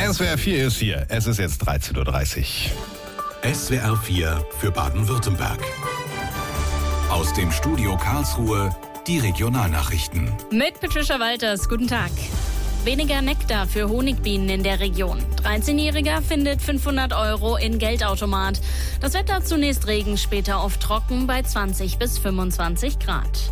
SWR 4 ist hier. Es ist jetzt 13.30 Uhr. SWR 4 für Baden-Württemberg. Aus dem Studio Karlsruhe die Regionalnachrichten. Mit Patricia Walters, guten Tag. Weniger Nektar für Honigbienen in der Region. 13-Jähriger findet 500 € in Geldautomat. Das Wetter zunächst Regen, später oft trocken bei 20 bis 25 Grad.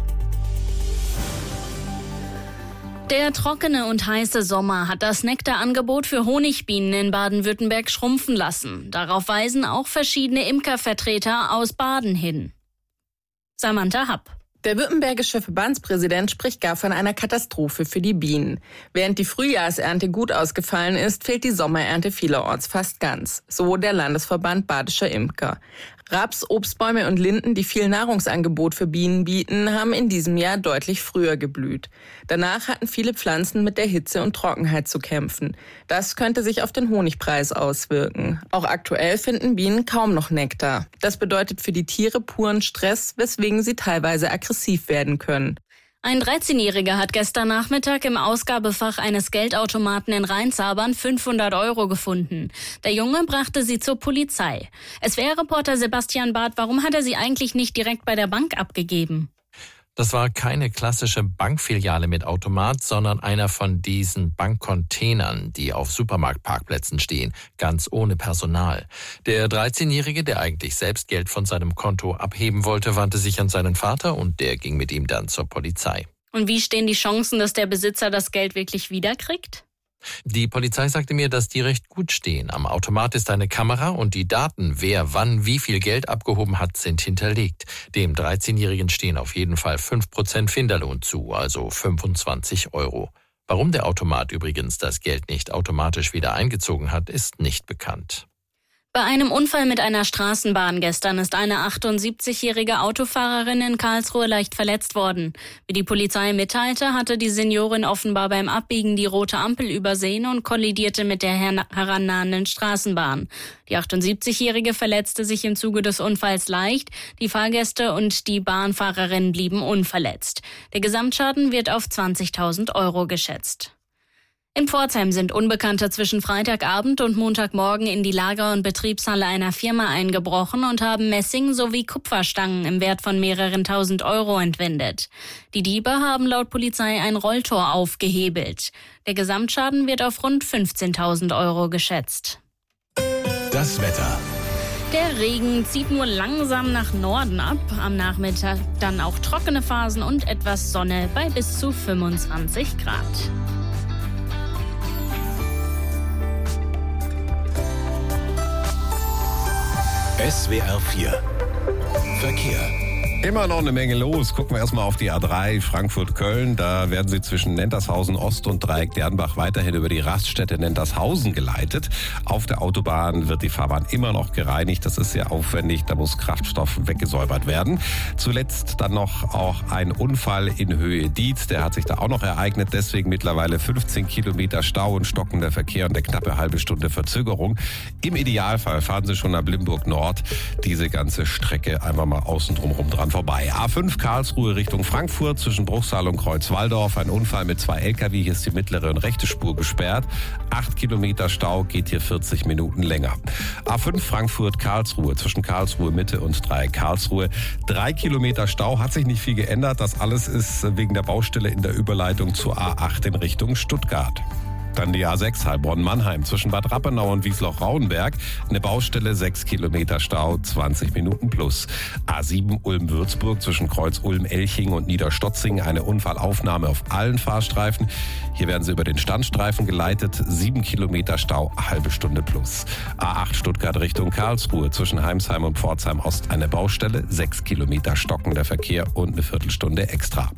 Der trockene und heiße Sommer hat das Nektarangebot für Honigbienen in Baden-Württemberg schrumpfen lassen. Darauf weisen auch verschiedene Imkervertreter aus Baden hin. Samantha Happ. Der württembergische Verbandspräsident spricht gar von einer Katastrophe für die Bienen. Während die Frühjahrsernte gut ausgefallen ist, fehlt die Sommerernte vielerorts fast ganz. So der Landesverband Badischer Imker. Raps, Obstbäume und Linden, die viel Nahrungsangebot für Bienen bieten, haben in diesem Jahr deutlich früher geblüht. Danach hatten viele Pflanzen mit der Hitze und Trockenheit zu kämpfen. Das könnte sich auf den Honigpreis auswirken. Auch aktuell finden Bienen kaum noch Nektar. Das bedeutet für die Tiere puren Stress, weswegen sie teilweise aggressiv werden können. Ein 13-Jähriger hat gestern Nachmittag im Ausgabefach eines Geldautomaten in Rheinzabern 500 € gefunden. Der Junge brachte sie zur Polizei. SWR-Reporter Sebastian Barth, warum hat er sie eigentlich nicht direkt bei der Bank abgegeben? Das war keine klassische Bankfiliale mit Automat, sondern einer von diesen Bankcontainern, die auf Supermarktparkplätzen stehen, ganz ohne Personal. Der 13-Jährige, der eigentlich selbst Geld von seinem Konto abheben wollte, wandte sich an seinen Vater und der ging mit ihm dann zur Polizei. Und wie stehen die Chancen, dass der Besitzer das Geld wirklich wiederkriegt? Die Polizei sagte mir, dass die recht gut stehen. Am Automat ist eine Kamera und die Daten, wer wann wie viel Geld abgehoben hat, sind hinterlegt. Dem 13-Jährigen stehen auf jeden Fall 5% Finderlohn zu, also 25 €. Warum der Automat übrigens das Geld nicht automatisch wieder eingezogen hat, ist nicht bekannt. Bei einem Unfall mit einer Straßenbahn gestern ist eine 78-jährige Autofahrerin in Karlsruhe leicht verletzt worden. Wie die Polizei mitteilte, hatte die Seniorin offenbar beim Abbiegen die rote Ampel übersehen und kollidierte mit der herannahenden Straßenbahn. Die 78-jährige verletzte sich im Zuge des Unfalls leicht. Die Fahrgäste und die Bahnfahrerin blieben unverletzt. Der Gesamtschaden wird auf 20.000 € geschätzt. In Pforzheim sind Unbekannte zwischen Freitagabend und Montagmorgen in die Lager- und Betriebshalle einer Firma eingebrochen und haben Messing- sowie Kupferstangen im Wert von mehreren tausend € entwendet. Die Diebe haben laut Polizei ein Rolltor aufgehebelt. Der Gesamtschaden wird auf rund 15.000 € geschätzt. Das Wetter. Der Regen zieht nur langsam nach Norden ab. Am Nachmittag dann auch trockene Phasen und etwas Sonne bei bis zu 25 Grad. SWR 4 Verkehr. Immer noch eine Menge los. Gucken wir erstmal auf die A3 Frankfurt-Köln. Da werden Sie zwischen Nentershausen Ost und Dreieck Dernbach weiterhin über die Raststätte Nentershausen geleitet. Auf der Autobahn wird die Fahrbahn immer noch gereinigt. Das ist sehr aufwendig. Da muss Kraftstoff weggesäubert werden. Zuletzt dann noch auch ein Unfall in Höhe Dietz. Der hat sich da auch noch ereignet. Deswegen mittlerweile 15 Kilometer Stau und stockender Verkehr und eine knappe halbe Stunde Verzögerung. Im Idealfall fahren Sie schon nach Limburg Nord. Diese ganze Strecke einfach mal außen drumherum dran vorbei. A5 Karlsruhe Richtung Frankfurt zwischen Bruchsal und Kreuzwaldorf. Ein Unfall mit 2 LKW. Hier ist die mittlere und rechte Spur gesperrt. 8 Kilometer Stau, geht hier 40 Minuten länger. A5 Frankfurt Karlsruhe zwischen Karlsruhe Mitte und Dreieck Karlsruhe. 3 Kilometer Stau, hat sich nicht viel geändert. Das alles ist wegen der Baustelle in der Überleitung zur A8 in Richtung Stuttgart. Dann die A6 Heilbronn-Mannheim zwischen Bad Rappenau und Wiesloch-Rauenberg. Eine Baustelle, 6 Kilometer Stau, 20 Minuten plus. A7 Ulm-Würzburg zwischen Kreuz Ulm-Elching und Niederstotzing. Eine Unfallaufnahme auf allen Fahrstreifen. Hier werden sie über den Standstreifen geleitet. 7 Kilometer Stau, halbe Stunde plus. A8 Stuttgart Richtung Karlsruhe zwischen Heimsheim und Pforzheim Ost. Eine Baustelle, 6 Kilometer stockender Verkehr und eine Viertelstunde extra.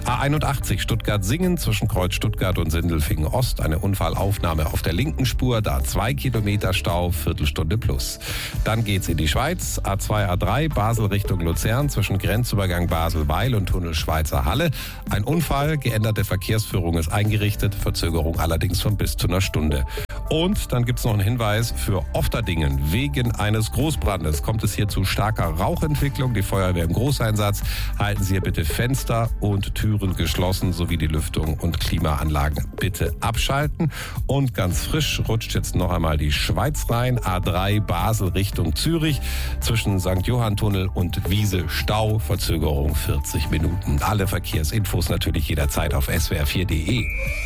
A81 Stuttgart-Singen zwischen Kreuz Stuttgart und Sindelfingen Ost. Eine Unfallaufnahme auf der linken Spur, da 2 Kilometer Stau, Viertelstunde plus. Dann geht's in die Schweiz, A2, A3, Basel Richtung Luzern, zwischen Grenzübergang Basel-Weil und Tunnel Schweizer Halle. Ein Unfall, geänderte Verkehrsführung ist eingerichtet, Verzögerung allerdings von bis zu einer Stunde. Und dann gibt's noch einen Hinweis für Ofterdingen. Wegen eines Großbrandes kommt es hier zu starker Rauchentwicklung. Die Feuerwehr im Großeinsatz. Halten Sie hier bitte Fenster und Türen geschlossen, sowie die Lüftung und Klimaanlagen bitte abschalten. Minuten. Und ganz frisch rutscht jetzt noch einmal die Schweiz rein. A3 Basel Richtung Zürich. Zwischen St. Johann-Tunnel und Wiese Stau. Verzögerung 40 Minuten. Alle Verkehrsinfos natürlich jederzeit auf swr4.de.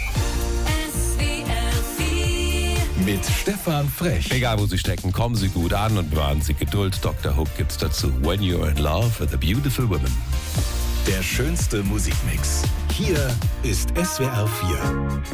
Mit Stefan Frech. Egal wo Sie stecken, kommen Sie gut an und bewahren Sie Geduld. Dr. Hook gibt's dazu. When You're in Love with a Beautiful Woman. Der schönste Musikmix. Hier ist SWR 4.